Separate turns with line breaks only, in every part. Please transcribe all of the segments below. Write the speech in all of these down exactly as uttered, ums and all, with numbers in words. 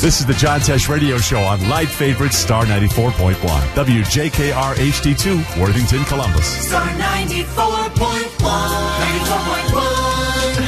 This is the John Tesh Radio Show on Light Favorite Star ninety-four point one. W J K R H D two, Worthington, Columbus.
Star ninety-four point one. ninety-four point one.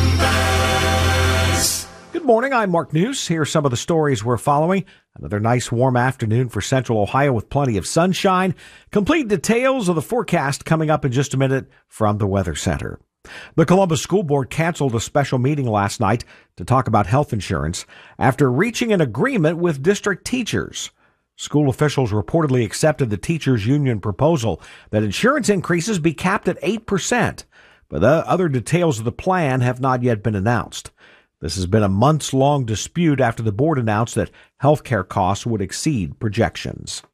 Columbus.
Good morning. I'm Mark News. Here are some of the stories we're following. Another nice warm afternoon for Central Ohio with plenty of sunshine. Complete details of the forecast coming up in just a minute from the Weather Center. The Columbus School Board canceled a special meeting last night to talk about health insurance after reaching an agreement with district teachers. School officials reportedly accepted the teachers' union proposal that insurance increases be capped at eight percent, but the other details of the plan have not yet been announced. This has been a months-long dispute after the board announced that health care costs would exceed projections.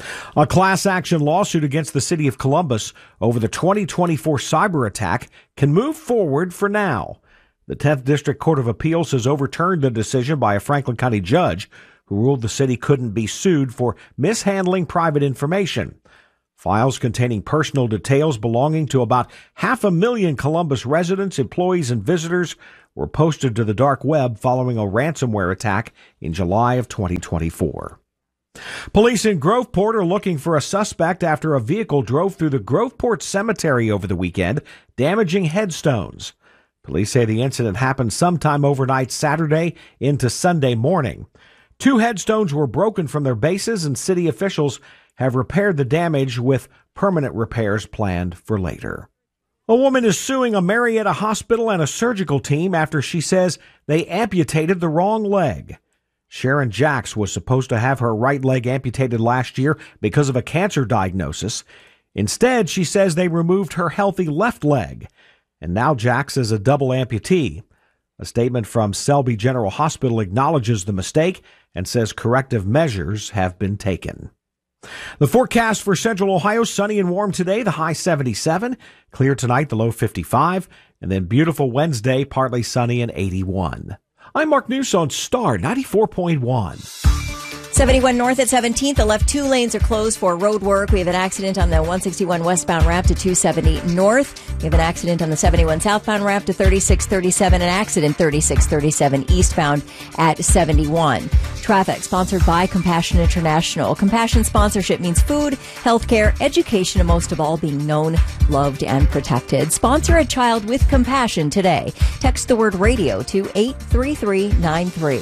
A class action lawsuit against the city of Columbus over the twenty twenty-four cyber attack can move forward for now. The tenth District Court of Appeals has overturned the decision by a Franklin County judge who ruled the city couldn't be sued for mishandling private information. Files containing personal details belonging to about half a million Columbus residents, employees, and visitors were posted to the dark web following a ransomware attack in July of twenty twenty-four. Police in Groveport are looking for a suspect after a vehicle drove through the Groveport Cemetery over the weekend, damaging headstones. Police say the incident happened sometime overnight Saturday into Sunday morning. Two headstones were broken from their bases, and city officials have repaired the damage with permanent repairs planned for later. A woman is suing a Marietta hospital and a surgical team after she says they amputated the wrong leg. Sharon Jacks was supposed to have her right leg amputated last year because of a cancer diagnosis. Instead, she says they removed her healthy left leg. And now Jacks is a double amputee. A statement from Selby General Hospital acknowledges the mistake and says corrective measures have been taken. The forecast for Central Ohio, sunny and warm today, the high seventy-seven. Clear tonight, the low fifty-five. And then beautiful Wednesday, partly sunny and eighty-one. I'm Mark News on Star ninety-four point one.
seventy-one north at seventeenth. The left two lanes are closed for road work. We have an accident on the one sixty-one westbound ramp to two seventy north. We have an accident on the seventy-one southbound ramp to thirty-six thirty-seven. An accident thirty-six thirty-seven eastbound at seventy-one. Traffic sponsored by Compassion International. Compassion sponsorship means food, healthcare, education, and most of all, being known, loved, and protected. Sponsor a child with compassion today. Text the word radio to eight three three nine three.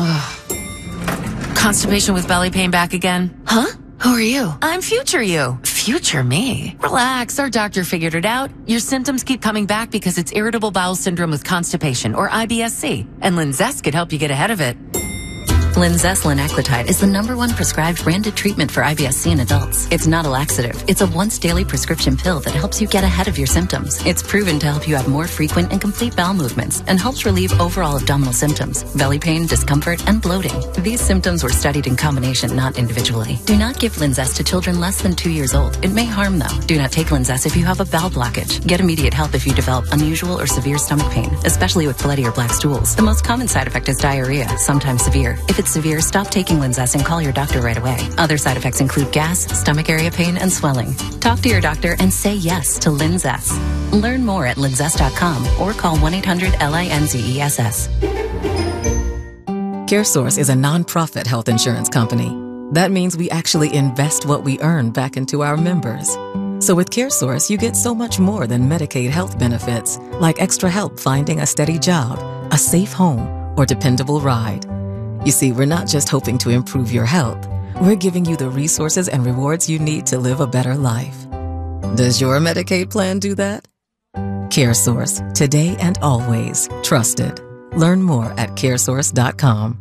Constipation with belly pain back again?
Huh? Who are you?
I'm future you. Future me. Relax, our doctor figured it out. Your symptoms keep coming back because it's irritable bowel syndrome with constipation, or I B S C, and Linzess could help you get ahead of it.
Linzess linaclotide is the number one prescribed branded treatment for I B S C in adults. It's not a laxative. It's a once daily prescription pill that helps you get ahead of your symptoms. It's proven to help you have more frequent and complete bowel movements and helps relieve overall abdominal symptoms, belly pain, discomfort, and bloating. These symptoms were studied in combination, not individually. Do not give Linzess to children less than two years old. It may harm though. Do not take Linzess if you have a bowel blockage. Get immediate help if you develop unusual or severe stomach pain, especially with bloody or black stools. The most common side effect is diarrhea, sometimes severe. If it's severe, stop taking Linzess and call your doctor right away. Other side effects include gas, stomach area pain, and swelling. Talk to your doctor and say yes to Linzess. Learn more at linzess dot com or call one eight hundred L I N Z E S S.
CareSource is a nonprofit health insurance company. That means we actually invest what we earn back into our members. So with CareSource, you get so much more than Medicaid health benefits, like extra help finding a steady job, a safe home, or dependable ride. You see, we're not just hoping to improve your health. We're giving you the resources and rewards you need to live a better life. Does your Medicaid plan do that? CareSource, today and always trusted. Learn more at care source dot com.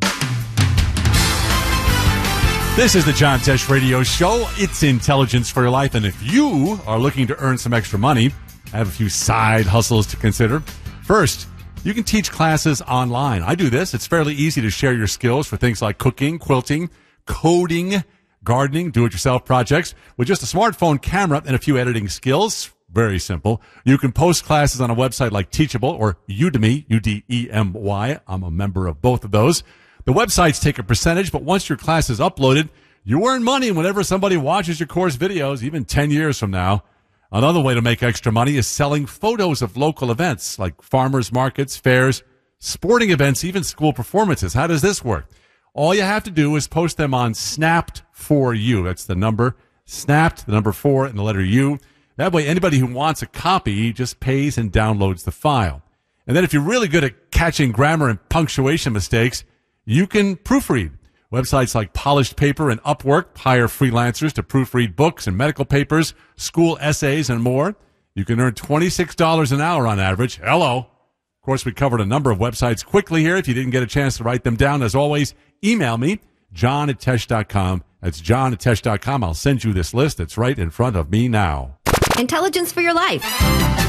This is the John Tesh Radio Show. It's intelligence for your life. And if you are looking to earn some extra money, I have a few side hustles to consider. First, you can teach classes online. I do this. It's fairly easy to share your skills for things like cooking, quilting, coding, gardening, do-it-yourself projects. With just a smartphone camera and a few editing skills, very simple. You can post classes on a website like Teachable or Udemy, U D E M Y. I'm a member of both of those. The websites take a percentage, but once your class is uploaded, you earn money whenever somebody watches your course videos, even ten years from now. Another way to make extra money is selling photos of local events like farmers markets, fairs, sporting events, even school performances. How does this work? All you have to do is post them on Snapped for You. That's the number, Snapped, the number four, and the letter U. That way, anybody who wants a copy just pays and downloads the file. And then if you're really good at catching grammar and punctuation mistakes, you can proofread. Websites like Polished Paper and Upwork hire freelancers to proofread books and medical papers, school essays, and more. You can earn twenty-six dollars an hour on average. Hello. Of course, we covered a number of websites quickly here. If you didn't get a chance to write them down, as always, email me, john at tesh dot com. That's john at tesh dot com. I'll send you this list that's right in front of me now.
Intelligence for your life.